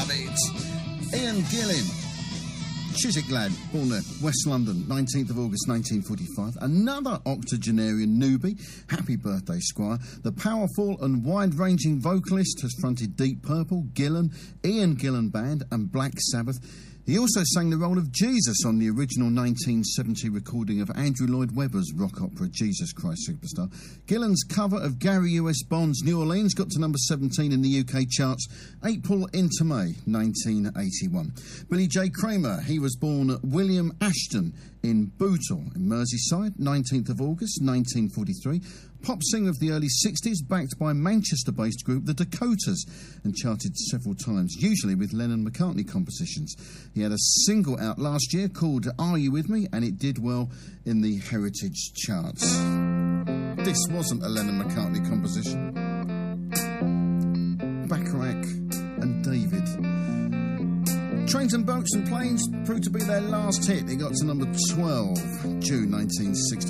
love it. Ian Gillan, Chiswick lad, born there, West London, 19th of August 1945. Another octogenarian newbie. Happy birthday, Squire. The powerful and wide-ranging vocalist has fronted Deep Purple, Gillan, Ian Gillan Band and Black Sabbath. He also sang the role of Jesus on the original 1970 recording of Andrew Lloyd Webber's rock opera Jesus Christ Superstar. Gillan's cover of Gary U.S. Bond's New Orleans got to number 17 in the UK charts April into May 1981. Billy J. Kramer, he was born William Ashton in Bootle in Merseyside, 19th of August 1943. Pop singer of the early 60s, backed by Manchester-based group The Dakotas, and charted several times, usually with Lennon-McCartney compositions. He had a single out last year called Are You With Me, and it did well in the Heritage charts. This wasn't a Lennon-McCartney composition. Bacharach and David. Trains and Boats and Planes proved to be their last hit. It got to number 12, June 1960.